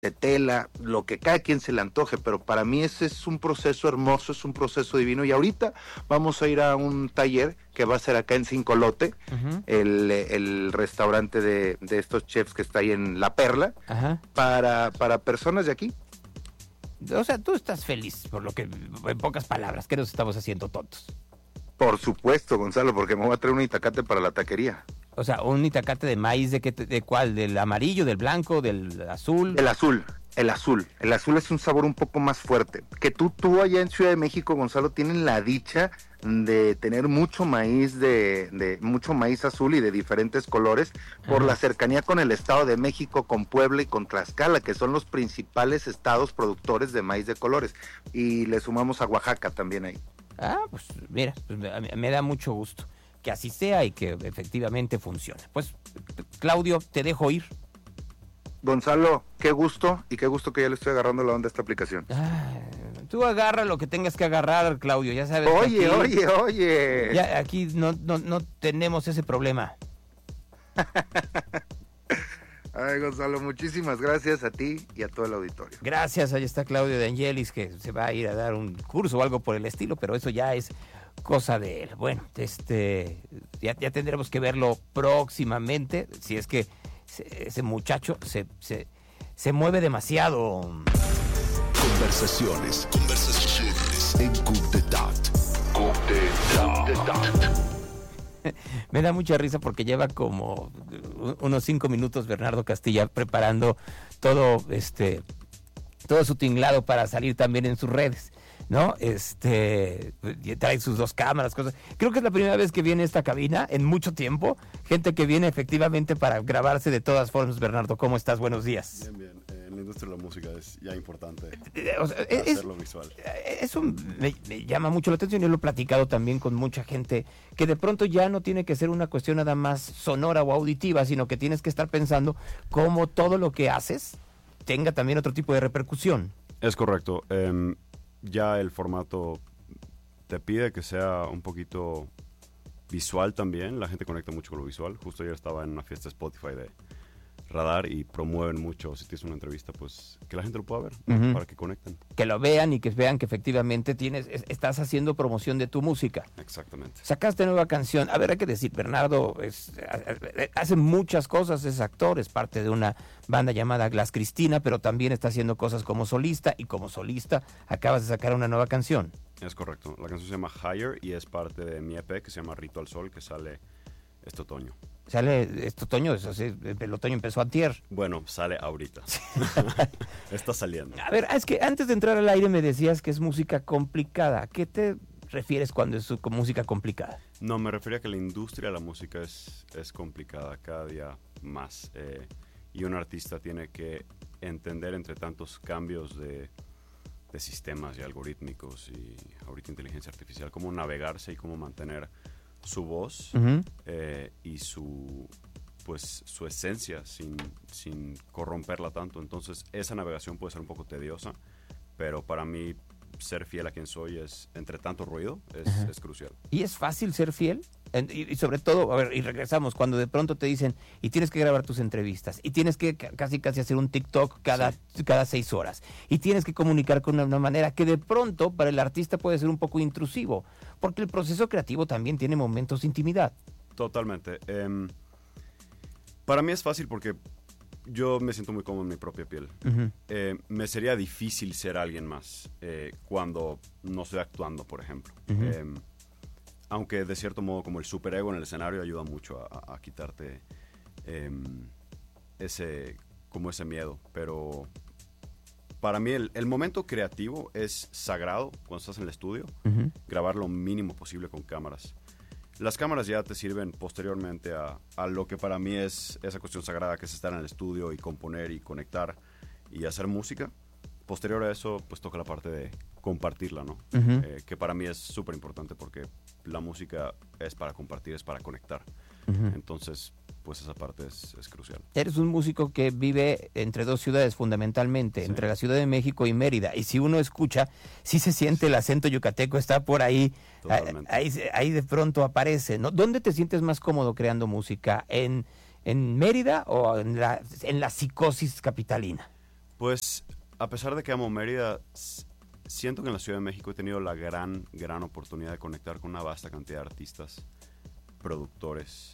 de tela, lo que cada quien se le antoje, pero para mí ese es un proceso hermoso, es un proceso divino. Y ahorita vamos a ir a un taller que va a ser acá en Cincolote, el restaurante de estos chefs que está ahí en La Perla, para personas de aquí. O sea, tú estás feliz, por lo que, en pocas palabras, que nos estamos haciendo tontos. Por supuesto, Gonzalo, porque me voy a traer un itacate para la taquería. O sea, un itacate de maíz, ¿de cuál? ¿Del amarillo, del blanco, del azul? El azul. El azul es un sabor un poco más fuerte. Que tú allá en Ciudad de México, Gonzalo, tienen la dicha de tener mucho maíz mucho maíz azul y de diferentes colores por la cercanía con el Estado de México, con Puebla y con Tlaxcala, que son los principales estados productores de maíz de colores. Y le sumamos a Oaxaca también ahí. Pues mira, me da mucho gusto que así sea y que efectivamente funcione. Pues, Claudio, te dejo ir. Gonzalo, qué gusto, y qué gusto que ya le estoy agarrando la onda a esta aplicación. Tú agarra lo que tengas que agarrar, Claudio, ya sabes. Oye. Ya aquí no tenemos ese problema. Ay, Gonzalo, muchísimas gracias a ti y a todo el auditorio. Gracias, ahí está Claudio de Angelis, que se va a ir a dar un curso o algo por el estilo, pero eso ya es cosa de él. Bueno, ya tendremos que verlo próximamente, si es que ese muchacho se mueve demasiado. Conversaciones en Coup d'Etat. Me da mucha risa porque lleva como unos 5 minutos Bernardo Castilla preparando todo su tinglado para salir también en sus redes, ¿no? Trae sus 2 cámaras, cosas. Creo que es la primera vez que viene esta cabina en mucho tiempo. Gente que viene efectivamente para grabarse de todas formas. Bernardo, ¿cómo estás? Buenos días. Bien. En la industria de la música es ya importante hacerlo visual. Eso me llama mucho la atención. Yo lo he platicado también con mucha gente, que de pronto ya no tiene que ser una cuestión nada más sonora o auditiva, sino que tienes que estar pensando cómo todo lo que haces tenga también otro tipo de repercusión. Es correcto. Ya el formato te pide que sea un poquito visual también. La gente conecta mucho con lo visual. Justo ayer estaba en una fiesta Spotify de Radar y promueven mucho, si tienes una entrevista, pues que la gente lo pueda ver, para que conecten. Que lo vean y que vean que efectivamente estás haciendo promoción de tu música. Exactamente. Sacaste nueva canción. A ver, hay que decir, Bernardo hace muchas cosas, es actor, es parte de una banda llamada Glass Cristina, pero también está haciendo cosas como solista, y como solista acabas de sacar una nueva canción. Es correcto. La canción se llama Higher y es parte de mi EP que se llama Rito al Sol, que sale este otoño. Sale este otoño, el otoño empezó antier. Bueno, sale ahorita. Está saliendo. A ver, es que antes de entrar al aire me decías que es música complicada. ¿A qué te refieres cuando es música complicada? No, me refería a que la industria de la música es complicada cada día más. Y un artista tiene que entender entre tantos cambios de sistemas y algorítmicos y ahorita inteligencia artificial, cómo navegarse y cómo mantener su voz y su esencia sin corromperla tanto. Entonces esa navegación puede ser un poco tediosa, pero para mí ser fiel a quien soy entre tanto ruido es crucial. ¿Y es fácil ser fiel? Y sobre todo, a ver, y regresamos, cuando de pronto te dicen, y tienes que grabar tus entrevistas, y tienes que casi hacer un TikTok cada 6 horas, y tienes que comunicar con una manera que de pronto para el artista puede ser un poco intrusivo, porque el proceso creativo también tiene momentos de intimidad. Totalmente. Para mí es fácil porque yo me siento muy cómodo en mi propia piel. Me sería difícil ser alguien más cuando no estoy actuando, por ejemplo. Aunque de cierto modo como el superego en el escenario ayuda mucho a quitarte ese miedo. Pero para mí el momento creativo es sagrado cuando estás en el estudio. Grabar lo mínimo posible con cámaras. Las cámaras ya te sirven posteriormente a lo que para mí es esa cuestión sagrada, que es estar en el estudio y componer y conectar y hacer música. Posterior a eso, pues toca la parte de compartirla, ¿no? Que para mí es súper importante porque la música es para compartir, es para conectar. Entonces, pues esa parte es crucial. Eres un músico que vive entre 2 ciudades fundamentalmente, entre la Ciudad de México y Mérida. Y si uno escucha, sí se siente el acento yucateco, está por ahí. Ahí de pronto aparece, ¿no? ¿Dónde te sientes más cómodo creando música? ¿En Mérida o en la psicosis capitalina? Pues, a pesar de que amo Mérida, siento que en la Ciudad de México he tenido la gran oportunidad de conectar con una vasta cantidad de artistas, productores,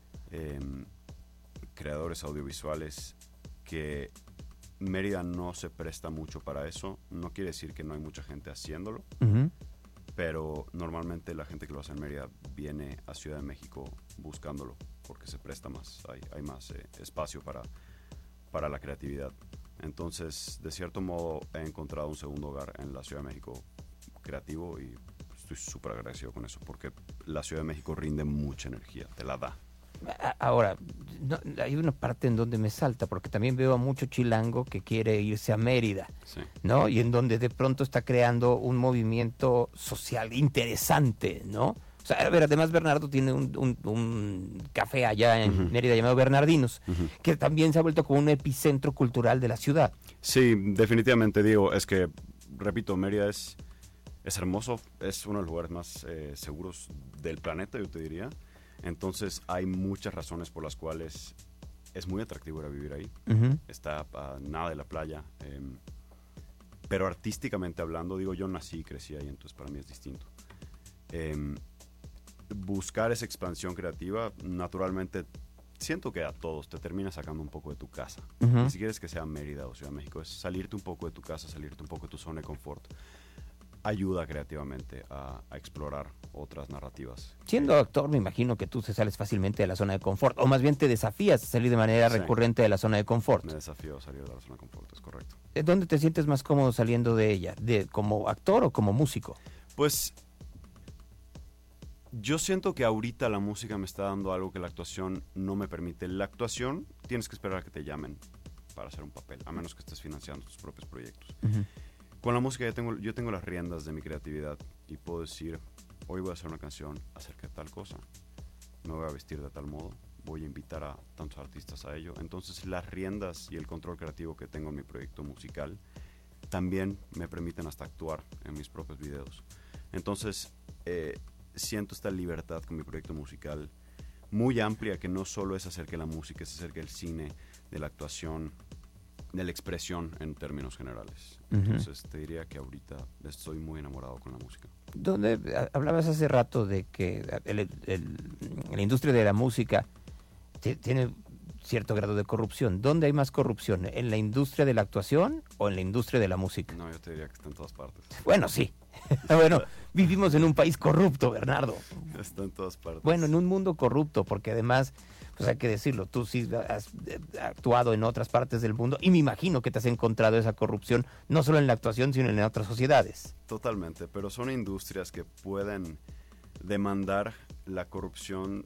creadores audiovisuales, que Mérida no se presta mucho para eso. No quiere decir que no hay mucha gente haciéndolo, pero normalmente la gente que lo hace en Mérida viene a Ciudad de México buscándolo, porque se presta más, hay más espacio para la creatividad. Entonces, de cierto modo, he encontrado un segundo hogar en la Ciudad de México creativo y estoy súper agradecido con eso, porque la Ciudad de México rinde mucha energía, te la da. Ahora, hay una parte en donde me salta, porque también veo a mucho chilango que quiere irse a Mérida, Sí. ¿no? Y en donde de pronto está creando un movimiento social interesante, ¿no? O sea, a ver, además Bernardo tiene un café allá en Mérida llamado Bernardinos, que también se ha vuelto como un epicentro cultural de la ciudad. Sí, definitivamente, digo, es que, repito, Mérida es hermoso, es uno de los lugares más seguros del planeta, yo te diría. Entonces hay muchas razones por las cuales es muy atractivo ir a vivir ahí. Está a nada de la playa, pero artísticamente hablando, digo, yo nací y crecí ahí, entonces para mí es distinto. Buscar esa expansión creativa, naturalmente, siento que a todos te termina sacando un poco de tu casa. Ni siquiera es que sea Mérida o Ciudad de México, es salirte un poco de tu casa, salirte un poco de tu zona de confort. Ayuda creativamente a explorar otras narrativas. Siendo actor, me imagino que tú te sales fácilmente de la zona de confort, o más bien te desafías a salir de manera recurrente de la zona de confort. Me desafío a salir de la zona de confort, es correcto. ¿Dónde te sientes más cómodo saliendo de ella? ¿Como actor o como músico? Pues yo siento que ahorita la música me está dando algo que la actuación no me permite. La actuación tienes que esperar a que te llamen para hacer un papel, a menos que estés financiando tus propios proyectos. Con la música yo tengo las riendas de mi creatividad y puedo decir, hoy voy a hacer una canción acerca de tal cosa, me voy a vestir de tal modo, voy a invitar a tantos artistas a ello. Entonces las riendas y el control creativo que tengo en mi proyecto musical también me permiten hasta actuar en mis propios videos. Entonces siento esta libertad con mi proyecto musical muy amplia, que no solo es acerca de la música, es acerca del cine, de la actuación, de la expresión en términos generales. Entonces te diría que ahorita estoy muy enamorado con la música. Hablabas hace rato de que la industria de la música tiene cierto grado de corrupción. ¿Dónde hay más corrupción? ¿En la industria de la actuación o en la industria de la música? No, yo te diría que está en todas partes. Bueno, sí. Bueno, vivimos en un país corrupto, Bernardo. Está en todas partes. Bueno, en un mundo corrupto, porque además, pues hay que decirlo, tú sí has actuado en otras partes del mundo y me imagino que te has encontrado esa corrupción no solo en la actuación, sino en otras sociedades. Totalmente, pero son industrias que pueden demandar la corrupción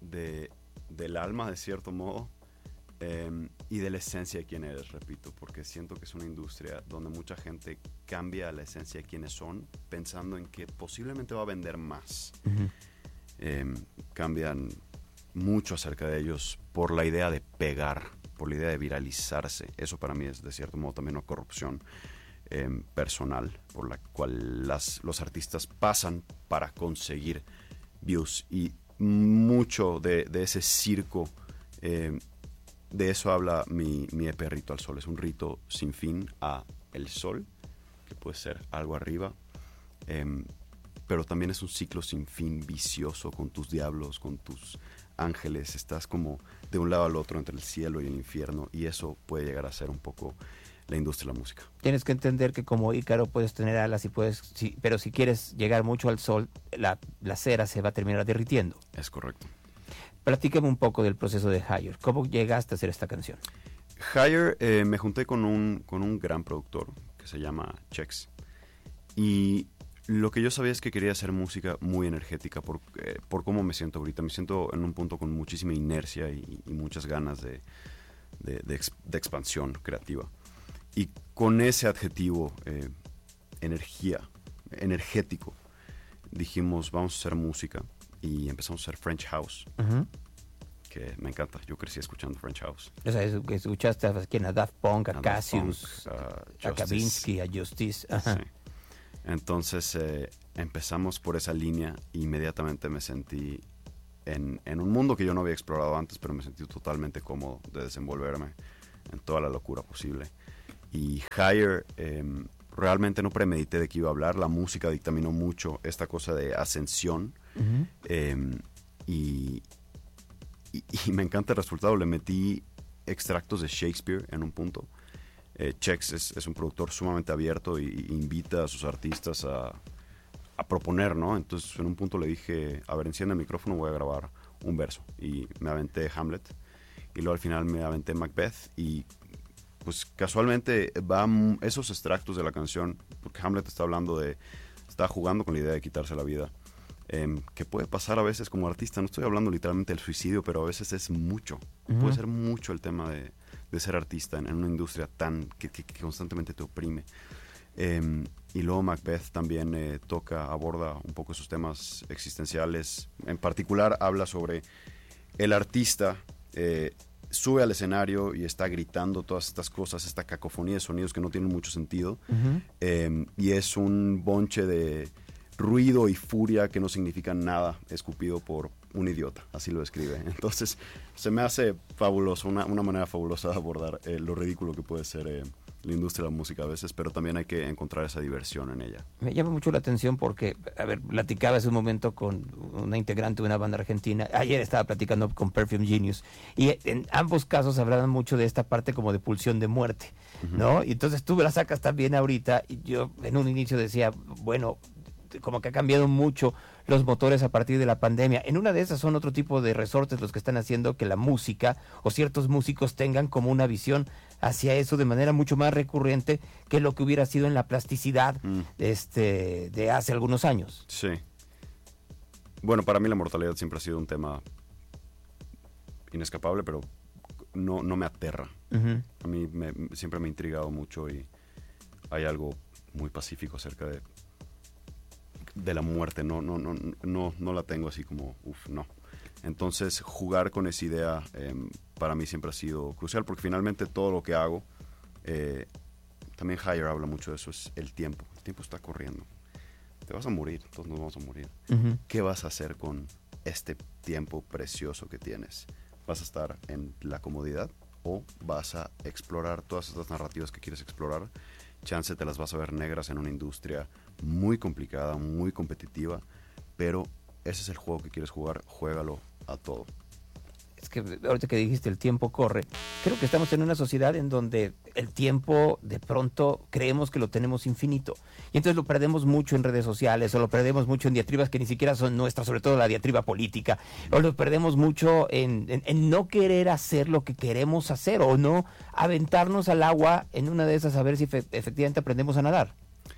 del alma, de cierto modo, y de la esencia de quién eres, repito, porque siento que es una industria donde mucha gente cambia la esencia de quiénes son pensando en que posiblemente va a vender más. Cambian mucho acerca de ellos por la idea de pegar, por la idea de viralizarse. Eso para mí es de cierto modo también una corrupción personal por la cual los artistas pasan para conseguir views, y mucho de ese circo, de eso habla mi EP Rito al Sol. Es un rito sin fin a el sol, que puede ser algo arriba, pero también es un ciclo sin fin vicioso con tus diablos, con tus ángeles. Estás como de un lado al otro entre el cielo y el infierno, y eso puede llegar a ser un poco la industria de la música. Tienes que entender que como Ícaro puedes tener alas y pero si quieres llegar mucho al sol, la cera se va a terminar derritiendo. Es correcto. Platícame un poco del proceso de Higher. ¿Cómo llegaste a hacer esta canción? Higher, me junté con un gran productor que se llama Chex, y lo que yo sabía es que quería hacer música muy energética por cómo me siento ahorita. Me siento en un punto con muchísima inercia y muchas ganas de expansión creativa. Y con ese adjetivo, energético, dijimos, vamos a hacer música, y empezamos a hacer French House, que me encanta. Yo crecí escuchando French House. O sea, escuchaste a quién, a Daft Punk, a Cassius, a Kavinsky, a Justice. Ajá. Sí. Entonces empezamos por esa línea, e inmediatamente me sentí en un mundo que yo no había explorado antes, pero me sentí totalmente cómodo de desenvolverme en toda la locura posible. Y Higher, realmente no premedité de qué iba a hablar. La música dictaminó mucho esta cosa de ascensión. Y me encanta el resultado. Le metí extractos de Shakespeare en un punto. Chex es un productor sumamente abierto y invita a sus artistas a proponer, ¿no? Entonces en un punto le dije, a ver, enciende el micrófono, voy a grabar un verso. Y me aventé Hamlet. Y luego al final me aventé Macbeth. Y pues casualmente van esos extractos de la canción, porque Hamlet está jugando con la idea de quitarse la vida. Que puede pasar a veces como artista, no estoy hablando literalmente del suicidio, pero a veces es mucho. Puede ser mucho el tema de ser artista en una industria que constantemente te oprime. Y luego Macbeth también aborda un poco esos temas existenciales. En particular habla sobre el artista sube al escenario y está gritando todas estas cosas, esta cacofonía de sonidos que no tienen mucho sentido. Y es un bonche de ruido y furia que no significan nada, escupido por un idiota, así lo describe. Entonces se me hace fabuloso, una manera fabulosa de abordar lo ridículo que puede ser la industria de la música a veces, pero también hay que encontrar esa diversión en ella. Me llama mucho la atención porque, a ver, platicaba hace un momento con una integrante de una banda argentina, ayer estaba platicando con Perfume Genius, y en ambos casos hablaban mucho de esta parte como de pulsión de muerte, ¿no? Y entonces tú me la sacas también ahorita, y yo en un inicio decía, bueno, como que ha cambiado mucho los motores a partir de la pandemia. En una de esas son otro tipo de resortes los que están haciendo que la música o ciertos músicos tengan como una visión hacia eso de manera mucho más recurrente que lo que hubiera sido en la plasticidad de hace algunos años. Sí. Bueno, para mí la mortalidad siempre ha sido un tema inescapable, pero no me aterra. A mí siempre me ha intrigado mucho y hay algo muy pacífico acerca de la muerte. No la tengo así como, no. Entonces, jugar con esa idea para mí siempre ha sido crucial, porque finalmente todo lo que hago, también Higher habla mucho de eso, es el tiempo. El tiempo está corriendo. Te vas a morir, todos nos vamos a morir. ¿Qué vas a hacer con este tiempo precioso que tienes? ¿Vas a estar en la comodidad o vas a explorar todas estas narrativas que quieres explorar? Chance te las vas a ver negras en una industria muy complicada, muy competitiva, pero ese es el juego que quieres jugar, juégalo a todo. Es que ahorita que dijiste el tiempo corre, creo que estamos en una sociedad en donde el tiempo de pronto creemos que lo tenemos infinito y entonces lo perdemos mucho en redes sociales o lo perdemos mucho en diatribas que ni siquiera son nuestras, sobre todo la diatriba política, o lo perdemos mucho en no querer hacer lo que queremos hacer o no aventarnos al agua en una de esas a ver si efectivamente aprendemos a nadar.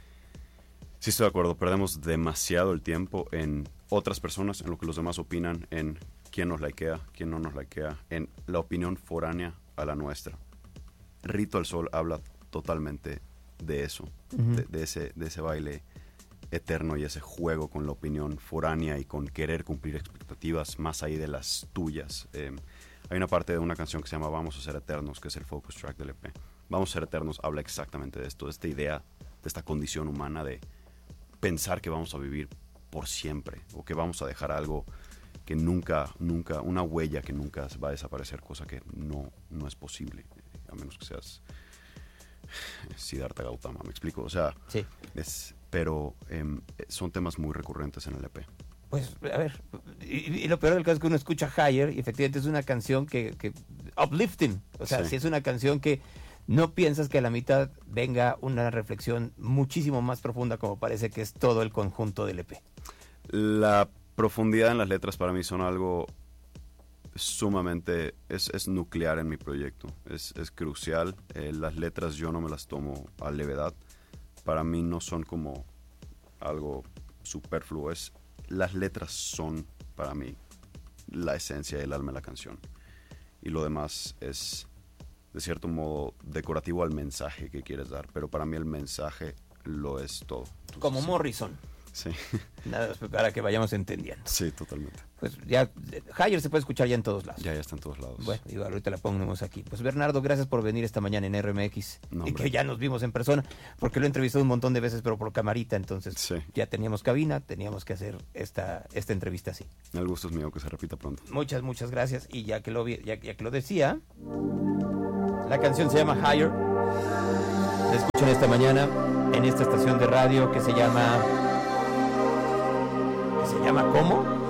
Sí, estoy de acuerdo, perdemos demasiado el tiempo en otras personas, en lo que los demás opinan, en quién nos likea, quién no nos likea, en la opinión foránea a la nuestra. Rito al Sol habla totalmente de eso, de ese baile eterno y ese juego con la opinión foránea y con querer cumplir expectativas más ahí de las tuyas. Hay una parte de una canción que se llama Vamos a ser eternos, que es el focus track del EP. Vamos a ser eternos habla exactamente de esto, de esta idea, de esta condición humana de pensar que vamos a vivir por siempre o que vamos a dejar algo que nunca, una huella que nunca va a desaparecer, cosa que no es posible, a menos que seas Siddhartha Gautama, ¿me explico? O sea, sí. Pero son temas muy recurrentes en el EP. Pues, a ver, y lo peor del caso es que uno escucha Higher y efectivamente es una canción que uplifting, o sea, sí es una canción que no piensas que a la mitad venga una reflexión muchísimo más profunda como parece que es todo el conjunto del EP. La profundidad en las letras para mí son algo sumamente, es nuclear en mi proyecto, es crucial. Las letras yo no me las tomo a levedad, para mí no son como algo superfluo, las letras son para mí la esencia y el alma de la canción y lo demás es de cierto modo decorativo al mensaje que quieres dar, pero para mí el mensaje lo es todo. Entonces, como Morrison. Sí. Nada, para que vayamos entendiendo. Sí, totalmente. Pues ya, Higher se puede escuchar ya en todos lados. Ya está en todos lados. Bueno, y ahorita la ponemos aquí. Pues Bernardo, gracias por venir esta mañana en RMX. No, y que ya nos vimos en persona, porque lo he entrevistado un montón de veces, pero por camarita, entonces sí. Ya teníamos cabina, teníamos que hacer esta entrevista así. El gusto es mío, que se repita pronto. Muchas gracias. Y ya que lo decía, la canción se llama Higher. La escuchan esta mañana en esta estación de radio que se llama ¿cómo?